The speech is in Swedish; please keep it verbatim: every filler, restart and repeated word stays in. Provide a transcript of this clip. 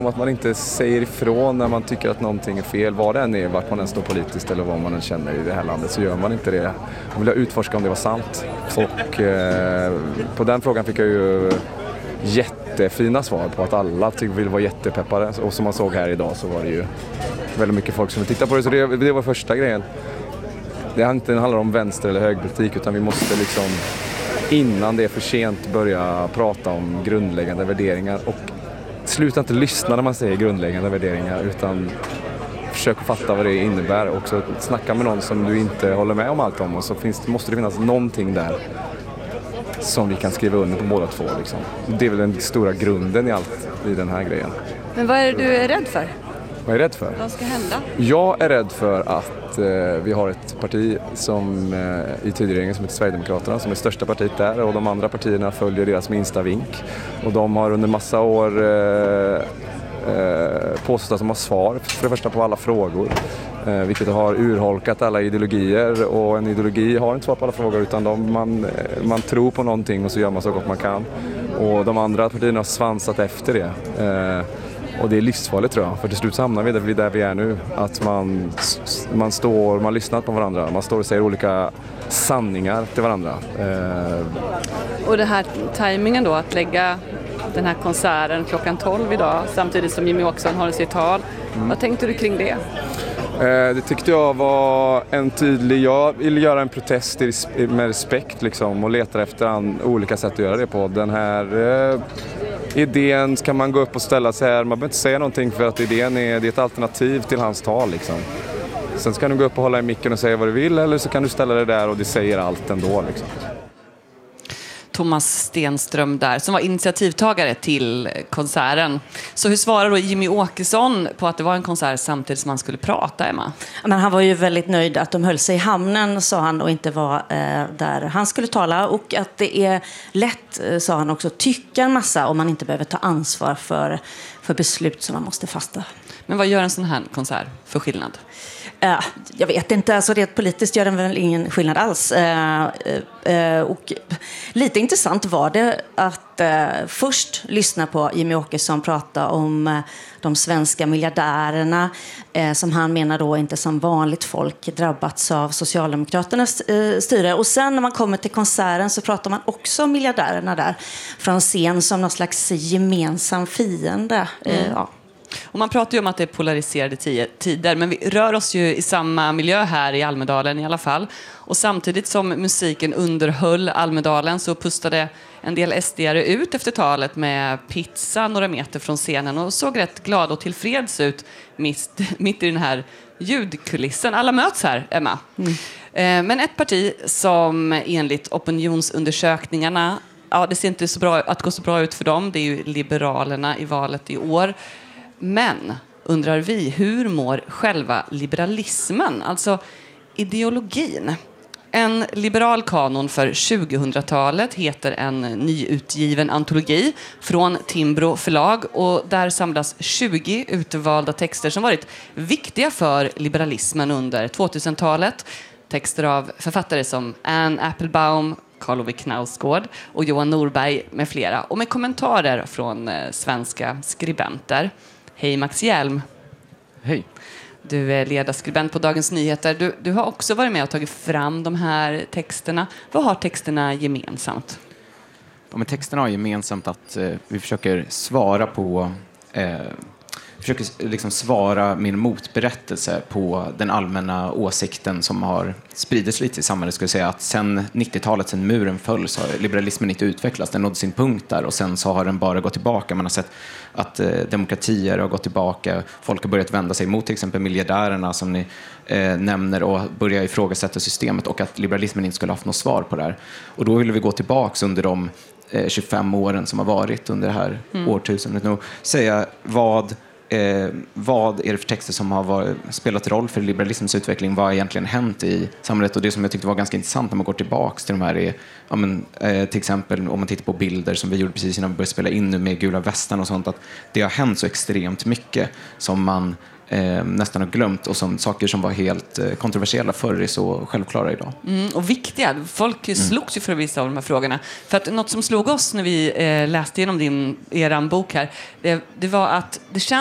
Om att man inte säger ifrån när man tycker att någonting är fel, vad det än är, vart man än står politiskt eller vad man än känner i det här landet, så gör man inte det. Man vill utforska om det var sant. Och eh, på den frågan fick jag ju jättefina svar på att alla vill vara jättepeppade. Och som man såg här idag så var det ju väldigt mycket folk som vill titta på det. Så det, det var första grejen. Det inte handlar om vänster eller högerpolitik, utan vi måste liksom innan det är för sent börja prata om grundläggande värderingar. Och sluta inte lyssna när man säger grundläggande värderingar, utan försök fatta vad det innebär och också snacka med någon som du inte håller med om allt om, och så finns, måste det finnas någonting där som vi kan skriva under på båda två. Liksom. Det är väl den stora grunden i allt i den här grejen. Men vad är det du är rädd för? Vad är jag rädd för? Vad ska hända? Jag är rädd för att eh, vi har ett parti som, eh, i tidregeringen som heter Sverigedemokraterna, som är största partiet där, och de andra partierna följer deras minsta vink. Och de har under massa år eh, eh, påstått att de har svar för det första på alla frågor. Eh, vilket har urholkat alla ideologier, och en ideologi har inte svar på alla frågor, utan de, man, man tror på någonting och så gör man så gott man kan. Och de andra partierna har svansat efter det. Eh, Och det är livsfarligt, tror jag. För till slut så hamnar vi där vi, där vi är nu. Att man, man står, man lyssnar på varandra. Man står och säger olika sanningar till varandra. Eh. Och det här tajmingen då, att lägga den här konserten klockan tolv idag, samtidigt som Jimmie Åkesson har sitt tal. Mm. Vad tänkte du kring det? Eh, det tyckte jag var en tydlig... Jag vill göra en protest med respekt liksom, och letar efter an, olika sätt att göra det på. Den här... Eh, idén ska man gå upp och ställa sig här. Man behöver inte säga någonting för att idén är, det är ett alternativ till hans tal. Liksom. Sen ska du gå upp och hålla i micken och säga vad du vill, eller så kan du ställa dig där och det säger allt ändå. Liksom. Thomas Stenström där, som var initiativtagare till konserten. Så hur svarar då Jimmie Åkesson på att det var en konsert samtidigt som han skulle prata, Emma? Men han var ju väldigt nöjd att de höll sig i hamnen, sa han, och inte var eh, där han skulle tala. Och att det är lätt, sa han också, tycka en massa om man inte behöver ta ansvar för, för beslut som man måste fatta. Men vad gör en sån här konsert för skillnad? Uh, jag vet inte, alltså rent politiskt gör den väl ingen skillnad alls. Uh, uh, och lite intressant var det att uh, först lyssna på Jimmie Åkesson prata om uh, de svenska miljardärerna uh, som han menar då inte som vanligt folk drabbats av Socialdemokraternas uh, styre. Och sen när man kommer till konserten så pratar man också om miljardärerna där från scen som någon slags gemensam fiende. Uh, mm. ja. Och man pratar ju om att det är polariserade tider, men vi rör oss ju i samma miljö här i Almedalen i alla fall. Och samtidigt som musiken underhöll Almedalen så pustade en del S D-are ut efter talet med pizza några meter från scenen och såg rätt glad och tillfreds ut mitt, mitt i den här ljudkulissen. Alla möts här, Emma. Mm. Men ett parti som enligt opinionsundersökningarna, ja, det ser inte så bra att gå så bra ut för dem, det är ju Liberalerna i valet i år. Men, undrar vi, hur mår själva liberalismen, alltså ideologin? En liberal kanon för tjugohundratalet heter en nyutgiven antologi från Timbro förlag, och där samlas tjugo utvalda texter som varit viktiga för liberalismen under tvåtusentalet. Texter av författare som Anne Applebaum, Karl Ove Knausgård och Johan Norberg med flera, och med kommentarer från eh, svenska skribenter. Hej Max Hjelm. Hej. Du är ledarskribent på Dagens Nyheter. Du, du har också varit med och tagit fram de här texterna. Vad har texterna gemensamt? Ja, men texterna har gemensamt att eh, vi försöker svara på... Eh, försöker liksom svara med en motberättelse på den allmänna åsikten som har spridits lite i samhället. Skulle säga att sen nittiotalet, sen muren föll, så har liberalismen inte utvecklats. Den nådde sin punkt där och sen så har den bara gått tillbaka. Man har sett att eh, demokratier har gått tillbaka. Folk har börjat vända sig mot till exempel miljardärerna som ni eh, nämner och börja ifrågasätta systemet, och att liberalismen inte skulle ha haft något svar på det här. Och då vill vi gå tillbaka under de eh, tjugofem åren som har varit under det här mm. årtusendet och säga vad Eh, vad är det för texter som har varit, spelat roll för liberalismens utveckling? Vad har egentligen hänt i samhället? Och det som jag tyckte var ganska intressant när man går tillbaka till de här är, ja, men, eh, till exempel om man tittar på bilder som vi gjorde precis innan vi började spela in nu med gula västarna och sånt, att det har hänt så extremt mycket som man eh, nästan har glömt och som saker som var helt eh, kontroversiella förr är så självklara idag. Mm, och viktiga. Folk mm. slogs ju för vissa av de här frågorna. För att något som slog oss när vi eh, läste igenom din, eran bok här, det, det var att det känns